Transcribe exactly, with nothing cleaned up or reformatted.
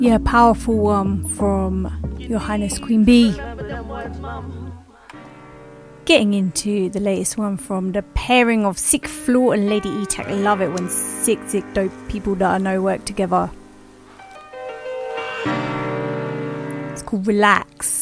Yeah, powerful one from Your Highness Queen Bee. Getting into the latest one from the pairing of Sick Floor and Lady E-Tech. I love it when sick, sick, dope people that I know work together. It's called Relax.